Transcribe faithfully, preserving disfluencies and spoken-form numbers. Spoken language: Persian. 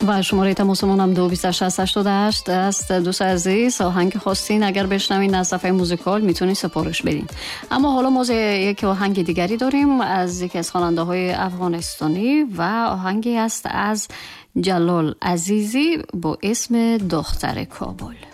و شماره تماسمون هم دو بیست و شصت هشتاد و هشت است. دوست عزیز آهنگ خواستین اگر بشنوین از صفحه موزیکال میتونین سفارش بدین. اما حالا ما یک آهنگ دیگری داریم از یکی از خواننده های افغانستانی و آهنگی است از جلال عزیزی با اسم دختر کابل.